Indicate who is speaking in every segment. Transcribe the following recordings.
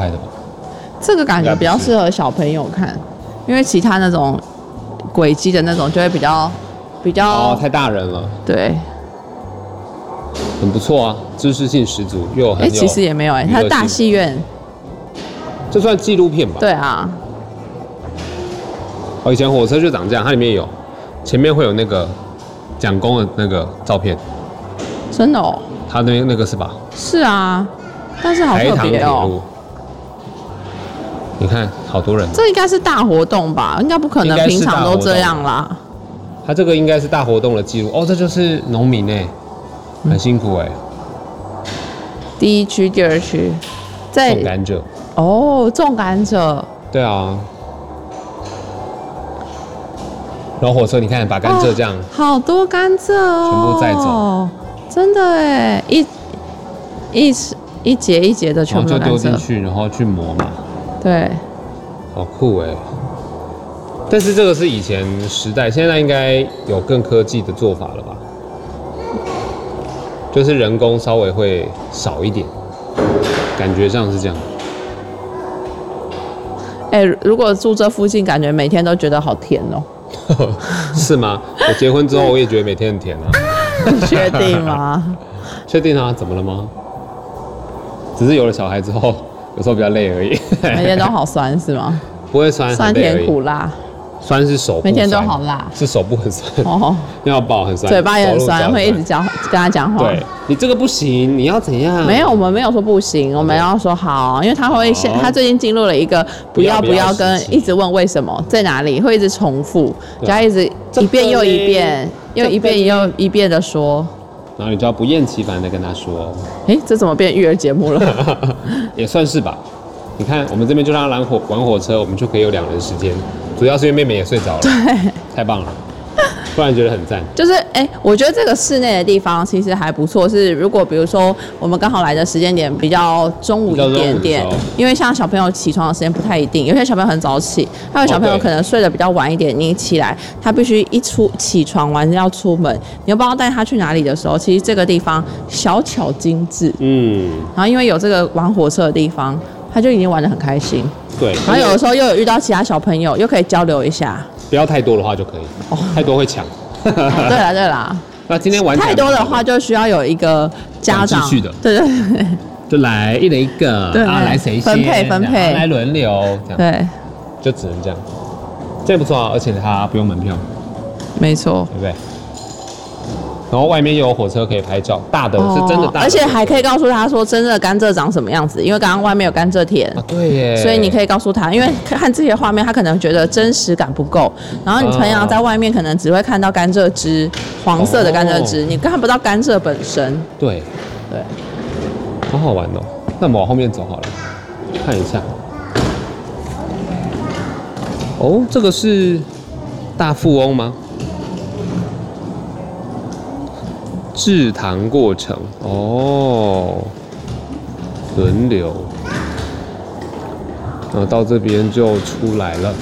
Speaker 1: 拍的吧？
Speaker 2: 这个感觉比较适合小朋友看，因为其他那种轨迹的那种就会比较
Speaker 1: 哦，太大人了。
Speaker 2: 对，
Speaker 1: 很不错啊，知识性十足，又很有。
Speaker 2: 其实也没有它大戏院，
Speaker 1: 这算纪录片吧？
Speaker 2: 对啊。
Speaker 1: 以前火车就长这样，它里面有前面会有那个蒋公的那个照片。
Speaker 2: 真的哦？
Speaker 1: 他那个是吧？
Speaker 2: 是啊，但是好特别哦。
Speaker 1: 你看，好多人。
Speaker 2: 这应该是大活动吧？应该不可能平常都这样啦。
Speaker 1: 他这个应该是大活动的记录哦，这就是农民哎，很辛苦哎。
Speaker 2: 第1区、第2区，在
Speaker 1: 种甘蔗。
Speaker 2: 哦，种甘蔗。
Speaker 1: 对啊。然后火车，你看，把甘蔗这样，
Speaker 2: 好多甘蔗哦，
Speaker 1: 全部载走，
Speaker 2: 真的哎，一节一节的全部
Speaker 1: 就丢进去，然后去磨嘛。
Speaker 2: 对，
Speaker 1: 好酷哎！但是这个是以前时代，现在应该有更科技的做法了吧？就是人工稍微会少一点，感觉上是这样。
Speaker 2: 如果住这附近，感觉每天都觉得好甜哦。
Speaker 1: 是吗？我结婚之后，我也觉得每天很甜啊。
Speaker 2: 你确定吗？
Speaker 1: 确定啊？怎么了吗？只是有了小孩之后，有时候比较累而已。
Speaker 2: 每天都好酸是吗？
Speaker 1: 不会酸，
Speaker 2: 酸甜苦辣。
Speaker 1: 酸是手部酸，
Speaker 2: 每天都好辣，
Speaker 1: 是手部很酸哦，尿爆很酸，
Speaker 2: 嘴巴也很酸，会一直跟他讲话。
Speaker 1: 对，你这个不行，你要怎样？
Speaker 2: 没有，我们没有说不行，我们要说好，因为他会他最近进入了一个不要跟一直问为什么在哪里，会一直重复，就要一直一遍又一遍，又一遍的说。
Speaker 1: 然后你就要不厌其烦的跟他说。
Speaker 2: 这怎么变育儿节目了？
Speaker 1: 也算是吧。你看，我们这边就让他玩火车，我们就可以有2人时间。主要是因为妹妹也睡着了，
Speaker 2: 对，
Speaker 1: 太棒了，突然觉得很赞。
Speaker 2: 就是我觉得这个室内的地方其实还不错。是如果比如说我们刚好来的时间点比较中午一点点，因为像小朋友起床的时间不太一定，有些小朋友很早起，还有小朋友可能睡得比较晚一点，你起来他必须起床完要出门，你又不知道带他去哪里的时候，其实这个地方小巧精致，然后因为有这个玩火车的地方，他就已经玩得很开心。对，然后有的时候又有遇到其他小朋友，又可以交流一下。
Speaker 1: 不要太多的话就可以，太多会抢。
Speaker 2: 对啦。
Speaker 1: 那今天玩
Speaker 2: 太多的话就需要有一个家长。
Speaker 1: 秩序的。
Speaker 2: 对。
Speaker 1: 就来一人一个，来谁先
Speaker 2: 分配，
Speaker 1: 来轮流，这样。
Speaker 2: 对。
Speaker 1: 就只能这样，这样不错啊，而且它不用门票。
Speaker 2: 没错。
Speaker 1: 对不对？然后外面又有火车可以拍照，大的是真的大的，
Speaker 2: 而且还可以告诉他说真的甘蔗长什么样子，因为刚刚外面有甘蔗田
Speaker 1: 对耶，
Speaker 2: 所以你可以告诉他，因为看这些画面，他可能觉得真实感不够，然后你平常在外面可能只会看到甘蔗汁，黄色的甘蔗汁，你看不到甘蔗本身。
Speaker 1: 对，好好玩哦。那我们往后面走好了，看一下。哦，这个是大富翁吗？制糖过程哦，轮流，然后到这边就出来了。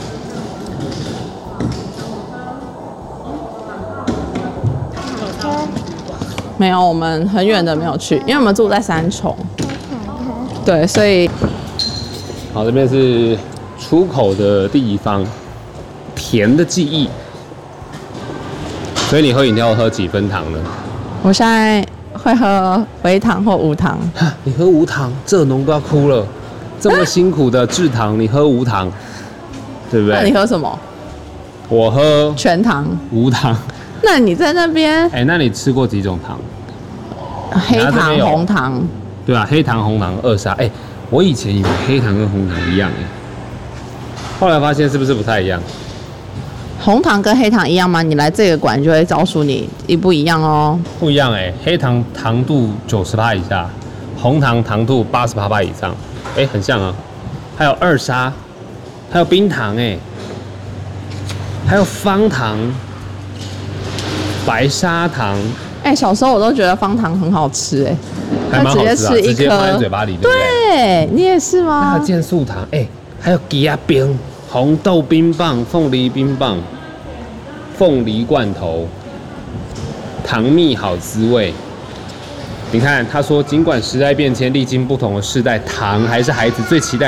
Speaker 2: 没有，我们很远的没有去，因为我们住在三重。对，所以
Speaker 1: 好，这边是出口的地方，甜的记忆。所以你喝饮料喝几分糖呢？
Speaker 2: 我现在会喝微糖或无糖。
Speaker 1: 你喝无糖，蔗农都要哭了。这么辛苦的制糖，你喝无糖，对不对？
Speaker 2: 那你喝什么？
Speaker 1: 我喝
Speaker 2: 全糖。
Speaker 1: 无糖。
Speaker 2: 那你在那边？
Speaker 1: 那你吃过几种糖？
Speaker 2: 黑糖、红糖。
Speaker 1: 对啊，黑糖、红糖2砂。我以前以为黑糖跟红糖一样后来发现是不是不太一样？
Speaker 2: 红糖跟黑糖一样吗？你来这个馆就会告诉你不一样哦。
Speaker 1: 不一样黑糖糖度90%以下，红糖糖度88%以上，很像啊。还有2砂，还有冰糖还有方糖、白砂糖。
Speaker 2: 小时候我都觉得方糖很好吃
Speaker 1: 还蛮好吃的，
Speaker 2: 直接
Speaker 1: 放在嘴巴里，对不对？
Speaker 2: 对，你也是吗？
Speaker 1: 还有健素糖，还有鸡鸭冰。红豆冰棒、凤梨冰棒、凤梨罐头、糖蜜好滋味。你看，他说，尽管时代变迁，历经不同的世代，糖还是孩子最期待